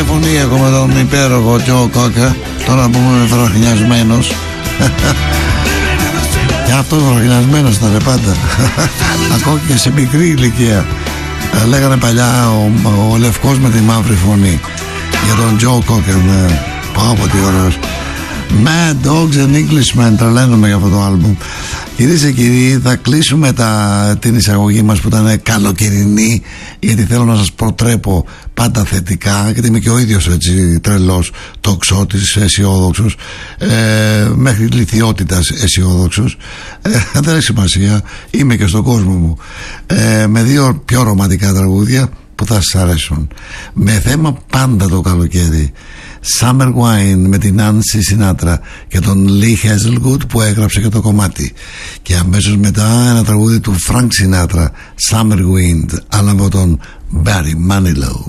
φωνή έχω με τον υπέροχο Τζο Κόκερ. Τώρα που είμαι βραχνιασμένος. Και αυτός βραχνιασμένος ήταν πάντα. Ακόμα και σε μικρή ηλικία. Λέγανε παλιά ο λευκός με τη μαύρη φωνή. Για τον Τζο Κόκερ. Πάω τι ωραίος. Mad Dogs and Englishmen. Τρελαίνομαι για αυτό το άλμπουμ. Κυρίες και κύριοι, θα κλείσουμε την εισαγωγή μας που ήταν καλοκαιρινή, γιατί θέλω να σας προτρέπω πάντα θετικά, γιατί είμαι και ο ίδιος έτσι τρελός τοξότης, αισιόδοξος, μέχρι λιθιότητας αισιόδοξος. Δεν έχει σημασία, είμαι και στον κόσμο μου, με δύο πιο ρομαντικά τραγούδια που θα σας αρέσουν, με θέμα πάντα το καλοκαίρι. Summer Wine με την Nancy Sinatra και τον Lee Hazelwood που έγραψε και το κομμάτι, και αμέσως μετά ένα τραγούδι του Frank Sinatra, Summer Wind, αλλά από τον Barry Manilow.